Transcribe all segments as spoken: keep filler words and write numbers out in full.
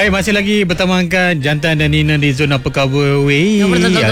Baik, masih lagi bertemankan Jantan dan Nina di Zona Perkara. Weh,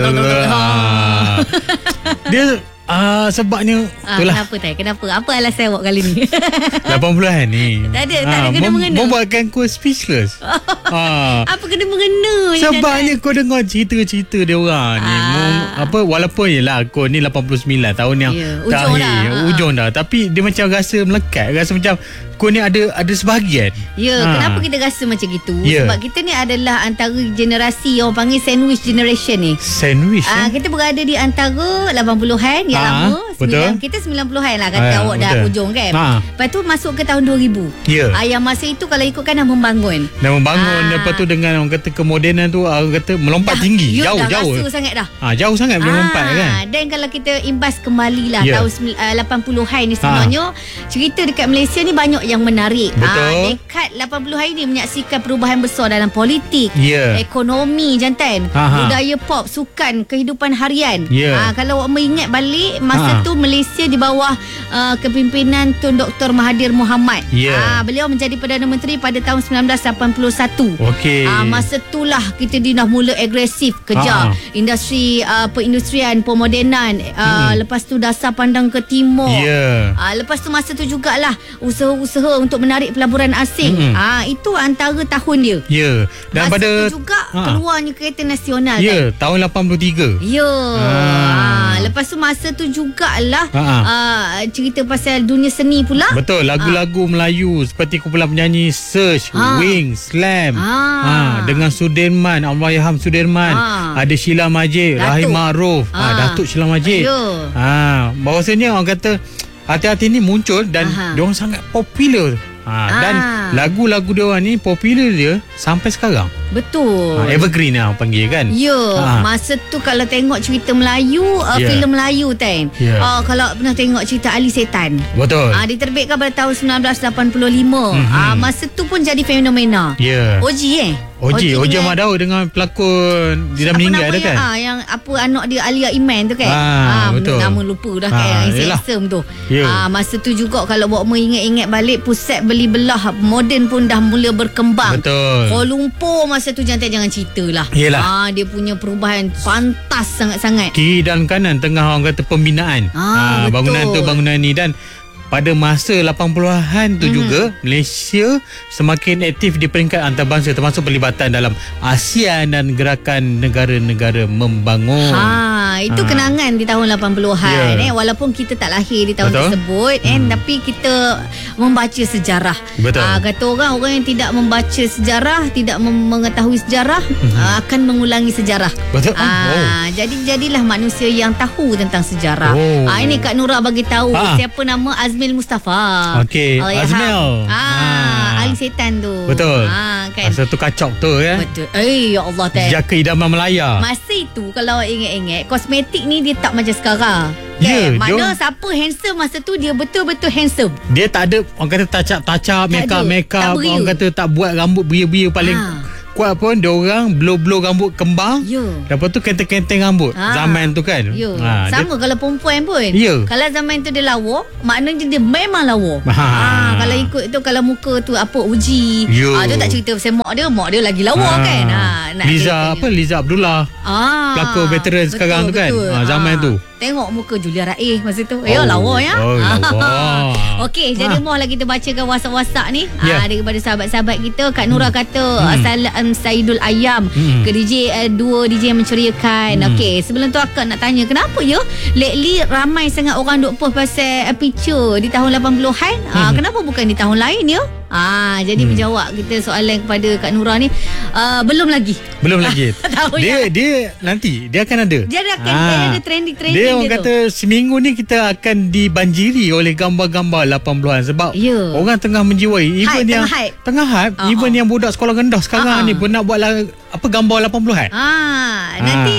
dia Ah, sebabnya ah, itulah. Kenapa tak? Kenapa? Apa alasan awak kali ni? lapan puluhan ni. Tak ada, tak ada kena mengena. Membuatkan aku speechless. ah. Apa kena mengena? Sebabnya kau dengar cerita-cerita dia orang ni. Ah. Mem, apa walaupun yelah kau ni lapan puluh sembilan tahun yang yeah, ujung terakhir, dah. ujung dah. Tapi dia macam rasa melekat, rasa macam kau ni ada ada sebahagian. Ya, ha. Kenapa kita rasa macam gitu? Yeah. Sebab kita ni adalah antara generasi yang orang panggil sandwich generation ni. Sandwich Ah, eh? kita berada di antara lapan puluhan yang Ha, lama, betul. kita sembilan puluhan lah kata Ah, awak dah betul. hujung kan. Ha. Lepas tu masuk ke tahun dua ribu. Ya. Ah, yang masa itu kalau ikutkan dah membangun. Dah membangun, Ah. lepas tu dengan orang kata kemodenan tu, orang kata melompat Dah, tinggi, you jauh dah jauh. rasa sangat dah. Ah, jauh sangat belum lompat kan. Dan kalau kita imbas kembali lah Ya. tahun sembil- uh, lapan puluhan ni sebenarnya cerita dekat Malaysia ni banyak yang menarik. Betul. Ah, dekat lapan puluhan ini menyaksikan perubahan besar dalam politik, Ya. ekonomi, jantan, Aha. budaya pop, sukan, kehidupan harian. Ya. Ah, kalau awak mengingat balik masa Ha. tu Malaysia di bawah uh, kepimpinan Tun Doktor Mahathir Mohamad. Ya. Ah, beliau menjadi Perdana Menteri pada tahun sembilan belas lapan puluh satu. Okey. Ah, masa itulah kita dah mula agresif kejar Ha. industri uh, perindustrian, pemodenan, uh, Hmm. lepas tu dasar pandang ke timur. Ya. Ah, lepas tu masa tu jugalah usaha-usaha untuk menarik pelaburan asing. Mm-mm. Ah, itu antara tahun dia. Ya. Dan masa pada tu juga Ha. keluarnya kereta nasional Ya, kan. tahun lapan puluh tiga. Ya. Ah. Ah, lepas tu masa tu jugalah Ha. uh, cerita pasal dunia seni pula. Betul, lagu-lagu Melayu seperti kumpulan penyanyi Search, Ha. Wing, Slam. Ah. Ha, dengan Sudirman, Allahyarham Sudirman. Ah. Ada Sheila Majid, Datuk. Rahim Ma'ruf, ha. Ah. Datuk Sheila Majid. Ya. Ha, bahawasanya orang kata hati-hati ni muncul dan Aha. dia orang sangat popular. Ha, dan Ah. lagu-lagu dia orang ni popular dia sampai sekarang. Betul. Ha, evergreen lah orang panggil kan. Ya, Ha. masa tu kalau tengok cerita Melayu, uh, Ya. filem Melayu kan. Ya. Uh, kalau pernah tengok cerita Ali Setan. Betul. Ah, diterbitkan pada tahun sembilan belas lapan puluh lima. Mhm. Ah, masa tu pun jadi fenomena. Ya. Oji eh? Oji, Oji dengan- Ahmad Daud dengan pelakon dia dah apa meninggal nama dah yang, kan. Ah, yang apa anak dia Alia Iman tu kan. Ah, betul. Nama lupa dah Ah, kan. Yang yelah. handsome tu. Ya. Ah, masa tu juga kalau buat mengingat-ingat balik pusat beli belah moden pun dah mula berkembang. Betul. Kuala Lumpur masa tu jangan jangan cerita lah. Yelah. Ah, dia punya perubahan pantas sangat-sangat. Kiri dan kanan tengah orang kata pembinaan. Ah, betul. bangunan tu bangunan ni dan pada masa lapan puluhan tu mm-hmm. juga Malaysia semakin aktif di peringkat antarabangsa termasuk pelibatan dalam ASEAN dan gerakan negara-negara membangun. Ha, itu Ha. kenangan di tahun lapan puluhan Ya. eh walaupun kita tak lahir di tahun Betul. tersebut eh Hmm. tapi kita membaca sejarah. Betul. Ah, kata orang orang yang tidak membaca sejarah, tidak mem- mengetahui sejarah ah, akan mengulangi sejarah. Betul. Ah, Oh. jadi jadilah manusia yang tahu tentang sejarah. Oh. Ah, ini Kak Nura bagi tahu Ha. siapa nama Azmil Mustafa. Okey, Allahyarham. Azmil. Ah, Ah. Ali Setan tu. Betul. Ah, kan. Masa tu kacau betul kan. Betul. Eh, ya Allah tak. Jaka Idaman Melaya. Masa itu kalau awak ingat-ingat kosmetik ni dia tak macam sekarang. Ya, Kan? Mana dia- siapa handsome masa tu dia betul-betul handsome. Dia tak ada orang kata touch-up-touch-up, Tak make-up, ada. make-up. Tak beria. Orang kata tak buat rambut beria-beria paling Ha. kuat pun dia orang blow-blow rambut kembang. Ya. Lepas tu kenteng-kenteng rambut. Ha. Zaman tu kan. Ya. Ha, Sama kalau perempuan pun. Ya. Kalau zaman tu dia lawa, maknanya dia memang lawa. Ha. Ha, kalau ikut tu kalau muka tu apa uji. Ya. Ha, dia tak cerita pasal mak dia, mak dia lagi lawa Ha. kan. Ha, nak Liza ceritanya. apa Liza Abdullah. Ah, Pelakon veteran betul, sekarang tu kan. betul. Ha, zaman Ah. tu. Tengok muka Julia Raih masa tu. Ya, Oh. lawa ya. Oh, lawa. Okey, jadi Ah. mohlah kita bacakan WhatsApp-WhatsApp ni. Ya. Ah, daripada sahabat-sahabat kita. Kak Nura kata Hmm. Salam Saidul Ayam Hmm. ke D J uh, dua D J yang menceriakan. Hmm. Okey, sebelum tu akak nak tanya kenapa ya lately ramai sangat orang duk post pasal uh, picture di tahun lapan puluhan. Ah, Hmm. kenapa bukan di tahun lain ya? Ah, jadi Hmm. menjawab kita soalan kepada Kak Nura ni uh, belum lagi. Belum lagi. Tahu dia ya? dia nanti dia akan ada. Dia akan Ah. dia ada trending-trending Dia dia, orang tu. kata seminggu ni kita akan dibanjiri oleh gambar-gambar lapan puluhan sebab Ya. orang tengah menjiwai even Hype, yang tengah hype. tengah hype Ah, even ah. yang budak sekolah rendah sekarang Ah, ah. ni pun nak buat la, apa gambar lapan puluhan. Ah, nanti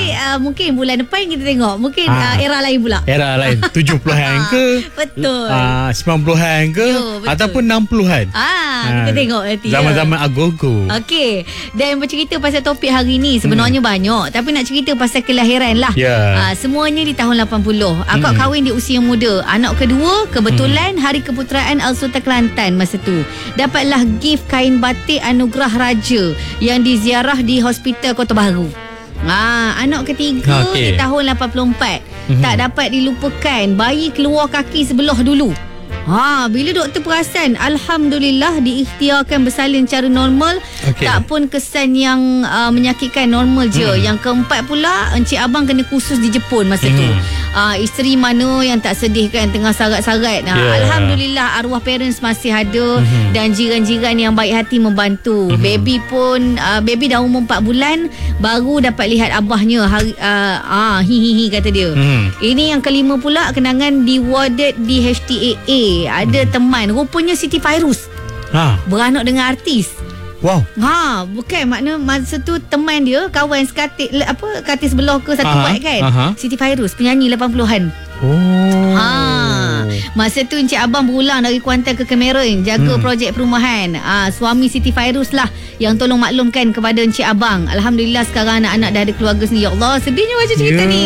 uh, mungkin bulan depan kita tengok. Mungkin ha. uh, era lain pula. Era lain tujuh puluhan ke, betul. uh, sembilan puluhan ke, Yo, ataupun enam puluhan. Ah, ha. Kita tengok nanti. Zaman-zaman agogo. Okey. Dan bercerita pasal topik hari ni sebenarnya hmm. banyak, tapi nak cerita pasal kelahiran lah. Yeah. Uh, semuanya di tahun lapan puluh. Akak hmm. kahwin di usia muda. Anak kedua kebetulan hmm. hari keputeraan Al-Sultan Kelantan masa tu. Dapatlah gift kain batik anugerah raja yang diziarah di Hospital Kota Baru. Ah, anak ketiga okay. di tahun lapan puluh empat. Mm-hmm. Tak dapat dilupakan, bayi keluar kaki sebelah dulu. Ha, bila doktor perasan, alhamdulillah diikhtiarkan bersalin secara normal. Okay. Tak pun kesan yang uh, menyakitkan, normal je. Hmm. Yang keempat pula, encik abang kena kursus di Jepun masa hmm. tu. Uh, isteri mana yang tak sedih kan, tengah sarat-sarat. Nah, yeah. Alhamdulillah arwah parents masih ada hmm. dan jiran-jiran yang baik hati membantu. Hmm. Baby pun uh, baby dah umur empat bulan baru dapat lihat abahnya hari uh, ah hi hi hi kata dia. Hmm. Ini yang kelima pula, kenangan di warded di H T A A. Ada hmm. teman, rupanya Siti Fairuz. Ha. Beranak dengan artis. Wow. Ha, bukan makna masa tu teman dia, kawan sekatis apa katis sebelah ke satu buat kan. Aha. Siti Fairuz, penyanyi lapan puluhan. Oh. Ha. Masa tu encik abang berulang dari Kuantan ke Cameron jaga hmm. projek perumahan. Ha, suami Siti Fairuz lah yang tolong maklumkan kepada encik abang. Alhamdulillah sekarang anak-anak dah ada keluarga sendiri. Ya Allah, sedihnya baca cerita yeah. ni.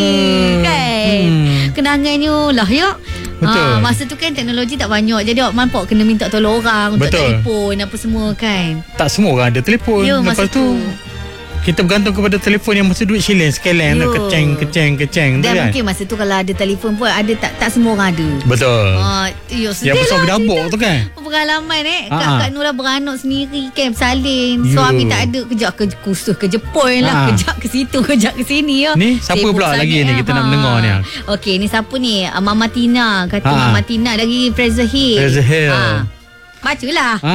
Kan. Hmm. Kenangannya lah ya. Betul. Ha, masa tu kan teknologi tak banyak. Jadi awak mampu kena minta tolong orang untuk Betul. telefon apa semua kan. Tak semua orang ada telefon. Yo, Lepas tu, tu kita bergantung kepada telefon yang masa duit shilling sekalian nak keceng keceng keceng dan tu kan. Mungkin masa tu kalau ada telefon pun ada tak tak semua orang ada. Betul. Uh, yo, yang besar lah berdabuk tu kan. Pengalaman eh Ha-ha. Kak, Kak Nura beranak sendiri kan, bersalin. Suami tak ada, kejap ke kursus ke Jepun lah, Ha-ha. kejap ke situ, kejap ke sini ya. Ni siapa Sibuk pula lagi eh. ni kita ha. nak mendengar ni. Okey, ni siapa ni? Mama Tina. Kata Ha-ha. Mama Tina dari Fraser Hill. Fraser Hill. Ha. Bacalah. Ha.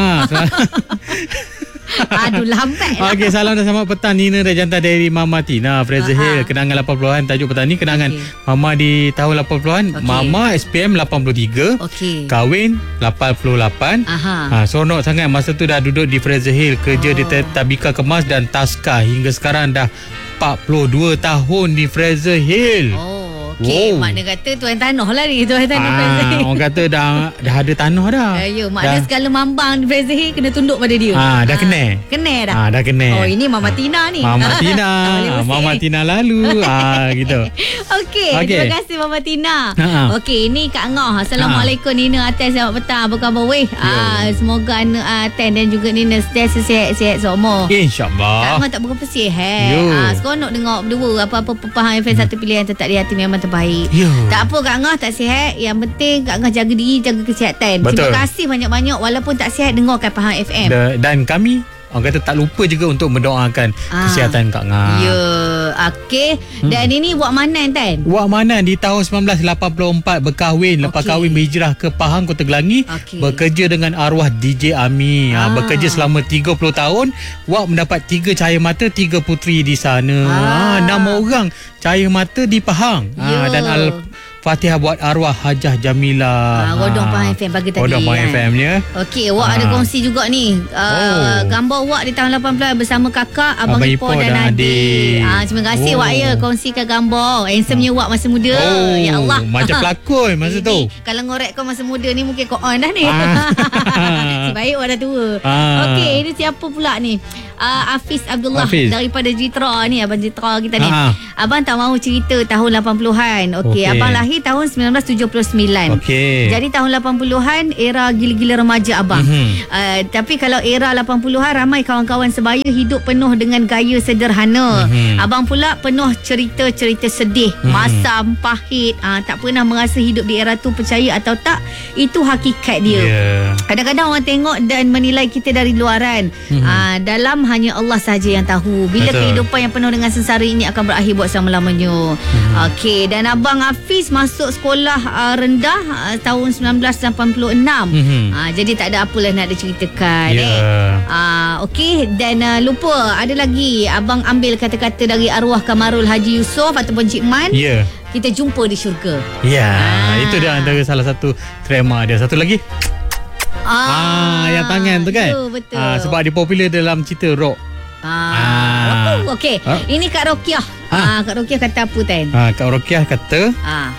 Aduh, lambat lah. Okey, salam dan selamat petang. Nina dah jantan dari Mama Tina, Fraser uh-huh. Hill. Kenangan lapan puluhan. Tajuk petang ni kenangan okay. Mama di tahun lapan puluhan. Okay. Mama S P M lapan puluh tiga. Okay. Kahwin lapan puluh lapan. Uh-huh. Ha, seronok sangat. Masa tu dah duduk di Fraser Hill. Kerja oh. di Tabika Kemas dan Taska. Hingga sekarang dah empat puluh dua tahun di Fraser Hill. Oh. Okey, wow. Makna kata tuan tanah lah ni, tuan tanah ah, Fraser Hill. Orang kata dah dah ada tanah dah. Ya, ya, makna segala mambang di Fraser Hill kena tunduk pada dia. Ah, dah ah, kena. Kena dah. Ah, dah kena. Oh, ini Mama Tina ni. Mama Tina. Mama Tina lalu. ah, gitu. Okey, okay. Terima kasih Mama Tina. Okey, ini Kak Ngah. Assalamualaikum Ha-ha. Nina, Aten, selamat petang. Apa khabar weh? Ah, semoga Aten dan juga Nina sentiasa sihat-sihat semua. InsyaAllah. Kak Ngah tak berapa sihat. Ah, seronok dengar berdua apa-apa pepahan F M satu pilihan tetap di hati memang terbaik. Yo. Tak apa Kak Ngah tak sihat, yang penting Kak Ngah jaga diri, jaga kesihatan. Betul. Terima kasih banyak-banyak walaupun tak sihat, dengarkan Pahang F M. Da, dan kami orang kata tak lupa juga untuk mendoakan ah. kesihatan Kak Ngah. Ya, okey. Dan hmm. ini Wak Manan kan? Wak Manan di tahun sembilan belas lapan puluh empat berkahwin, lepas okay. kahwin berhijrah ke Pahang Kota Gelangi, okay. bekerja dengan arwah D J Ami. Ah. Ha, bekerja selama tiga puluh tahun. Wak mendapat tiga cahaya mata, tiga puteri di sana. Ah. Ha, enam orang cahaya mata di Pahang. Ha, dan al Fatihah buat arwah Hajah Jamila. Ah, Godong Pahang F M pagi tadi. Godong Pahang kan? F M-nya. Okey, Wak ah. ada kongsi juga ni. Uh, oh. Gambar Wak di tahun lapan belas bersama kakak, abang, abang Ipoh dan, dan adik. Ah, terima kasih oh. Wak ya kongsikan gambar. Handsome-nya Wak masa muda. Oh. Ya Allah. Macam pelakon masa tu. Kalau ngorek kau masa muda ni mungkin kau on dah ni. Ah. Sebaik Wak dah tua. Ah. Okey, ini siapa pula ni? Uh, Hafiz Abdullah Hafiz. Daripada Jitra ni, abang Jitra kita ni. Ha. Abang tak mahu cerita tahun lapan puluhan. Okey, okay. Abang lahir tahun sembilan belas tujuh puluh sembilan. Okay. Jadi tahun lapan puluhan era gila-gila remaja abang. Mm-hmm. Uh, tapi kalau era lapan puluhan ramai kawan-kawan sebaya hidup penuh dengan gaya sederhana. Mm-hmm. Abang pula penuh cerita-cerita sedih, mm-hmm. masam, pahit. Uh, tak pernah merasa hidup di era tu, percaya atau tak, itu hakikat dia. Yeah. Kadang-kadang orang tengok dan menilai kita dari luaran. Mm-hmm. Uh, dalam hanya Allah sahaja yang tahu bila Betul. kehidupan yang penuh dengan sengsara ini akan berakhir buat selama-lamanya. Hmm. Okey, dan abang Hafiz masuk sekolah uh, rendah uh, tahun sembilan belas lapan puluh enam. Hmm. Uh, jadi tak ada apalah nak diceritakan yeah. eh. Uh, Okey, dan uh, lupa ada lagi abang ambil kata-kata dari arwah Kamarul Haji Yusof ataupun Cik Man. Ya. Yeah. Kita jumpa di syurga. Ya, yeah. ah. itu dia antara salah satu trema dia. Satu lagi Ah, ah yang tangan tu kan. Ya, betul. Ah, sebab dia popular dalam cerita rock. Ah, ah. Okey. Ha? Ini Kak Rokiah. Ah, ha? Kak Rokiah kata apa Tan? Ah, Kak Rokiah kata. Ah.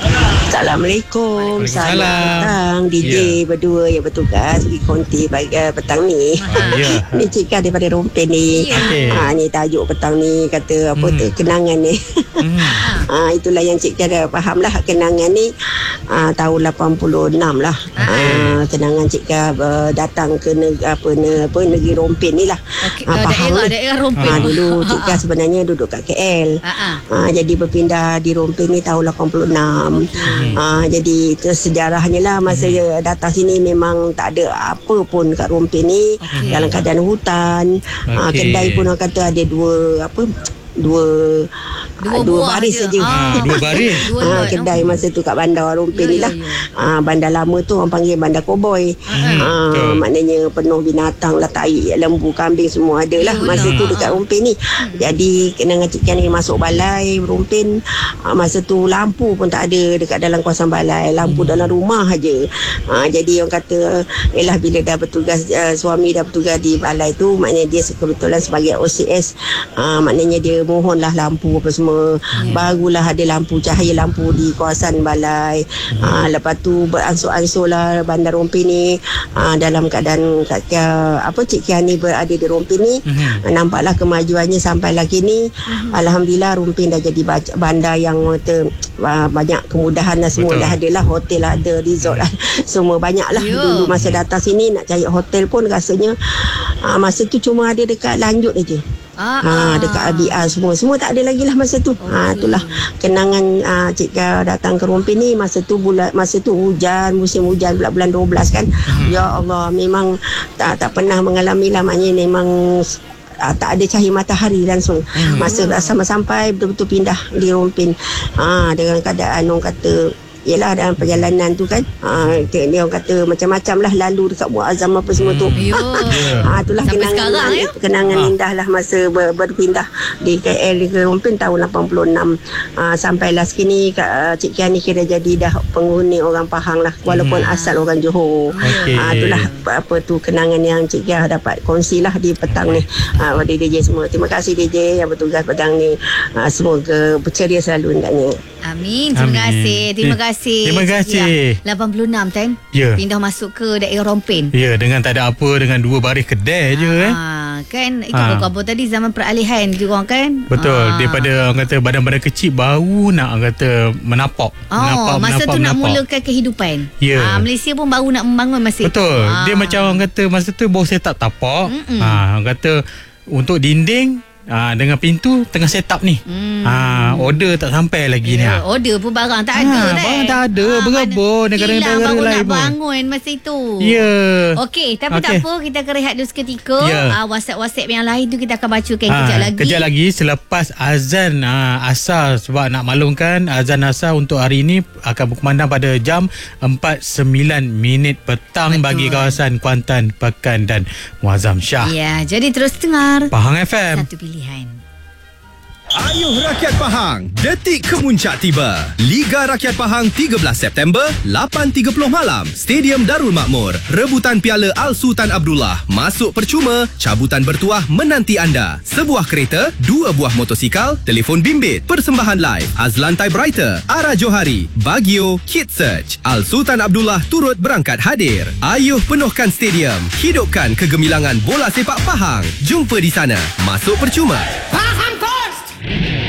Assalamualaikum. Selamat petang D J yeah. berdua yang bertugas di konti pagi petang ni. Yeah. Ni Cik Kah daripada Rompen ni. Yeah. Okay. Ha, ni tajuk petang ni kata apa mm. tu kenangan ni. Mm. ha, itulah yang Cik Kah dah faham lah kenangan ni. Ha, tahun lapan puluh enam lah. Okay. Ha, kenangan Cik Kah uh, datang ke neg- apa, ne- apa negeri Rompen ni lah. Okay. Ha, faham daerah, daerah Rompen. Ha, dulu Cik Kah sebenarnya duduk kat K L. Ha, jadi berpindah di Rompen ni tahun lapan puluh enam. Okay. Ha, jadi itu sejarahnya lah masa hmm. datang sini memang tak ada apa pun kat Rompen ni. Okay. Dalam keadaan hutan. Okay. Ha, kedai pun orang kata ada dua apa dua dua, dua baris saja. Ah, dua baris. Ha, kedai masa tu kat bandar Rompen ni lah. Ha, bandar lama tu orang panggil bandar Cowboy. Ha, ha, maknanya penuh binatang lah, tai, lembu, kambing semua ada lah masa tu dekat Rompen ni. Jadi kenangan Cik Kah ni masuk balai Rompen, ha, masa tu lampu pun tak ada dekat dalam kawasan balai, lampu hmm. dalam rumah aja. Ha, jadi orang kata elah bila dah bertugas uh, suami dah bertugas di balai tu, maknanya dia kebetulan sebagai O C S. Ha, maknanya dia mohonlah lampu apa semua. Yeah. Barulah ada lampu, cahaya lampu di kawasan balai. Mm. Ha, lepas tu beransur-ansur lah bandar Rompen ni ha, dalam keadaan Kak, apa Cik Kah ni berada di Rompen ni. Mm-hmm. Nampaklah kemajuannya sampai lagi ni. Mm-hmm. Alhamdulillah Rompen dah jadi bandar yang ter, banyak kemudahan lah semua. Betul. Dah ada lah hotel ada, resort lah semua banyak lah. Yeah. Dulu masa datang sini nak cari hotel pun rasanya ha, masa tu cuma ada dekat Lanjut aja. Ah, ha, dekat R B R semua semua tak ada lagi lah masa tu. Okay. Ha, itulah kenangan uh, Cik Kah datang ke Rompen ni masa tu bulan masa tu hujan, musim hujan pula bulan dua belas kan. Hmm. Ya Allah, memang tak tak pernah mengalami lah, maknanya memang uh, tak ada cahaya matahari langsung. Hmm. Masa sampai-sampai betul-betul pindah di Rompen. Ha, dengan keadaan orang kata yelah dalam perjalanan tu kan ha, dia orang kata macam-macam lah lalu dekat Buat Azam apa semua tu. Hmm. ha, itulah sampai kenangan sekarang, ya? kenangan ha. indah lah masa ber, berpindah di K L ke Rompen tahun lapan puluh enam. ha, sampailah sekini Kak, Cik Kah ni kira jadi dah penghuni orang Pahang lah walaupun hmm. asal orang Johor. Okay. ha, itulah apa, apa tu kenangan yang Cik Kah dapat kongsi lah di petang ni ha, pada D J semua. Terima kasih D J yang bertugas petang ni. ha, semoga berceria selalu hendaknya. Amin. Terima Amin. kasih. Terima kasih. Terima kasih. Ya, lapan puluh enam Tan. Ya. Pindah masuk ke daerah Rompen. Ya, dengan tak ada apa, dengan dua baris kedai je kan. Ah, kan itu ha. apa tadi zaman peralihan juga kan. Betul. Ha. Daripada orang kata badan-badan kecil baru nak orang kata menapak. Oh, menapak, masa menapak, tu menapak. Nak mulakan kehidupan. Ya. Ha, Malaysia pun baru nak membangun masa Betul. itu. Betul. Dia ha. macam orang kata masa tu baru set up tapak. Ha, orang kata untuk dinding Ah, dengan pintu tengah set up ni. Hmm. Ah, order tak sampai lagi yeah, ni. Order pun barang tak ada ah, dah. Barang tak ada, ah, berebur negara-negara lain nak pun. bangun masa itu. Ya. Yeah. Okey, tapi okay. tak apa, kita akan rehat dulu seketika. Yeah. Ah, WhatsApp-WhatsApp yang lain tu kita akan bacakan ah, kejap lagi. Kejap lagi selepas azan ah, asar, sebab nak maklumkan azan asar untuk hari ini akan berkumandang pada jam empat sembilan minit petang. Betul. Bagi kawasan Kuantan, Pekan dan Muazzam Shah. Ya, yeah, jadi terus dengar Pahang F M. Satu pilihan. Ayuh Rakyat Pahang, detik kemuncak tiba. Liga Rakyat Pahang tiga belas September, lapan tiga puluh malam, Stadium Darul Makmur. Rebutan Piala Al-Sultan Abdullah, masuk percuma, cabutan bertuah menanti anda. Sebuah kereta, dua buah motosikal, telefon bimbit, persembahan live, Azlan Typewriter, Ara Johari, Bagio, Kit Search. Al-Sultan Abdullah turut berangkat hadir. Ayuh penuhkan stadium, hidupkan kegemilangan bola sepak Pahang. Jumpa di sana, masuk percuma. Ha!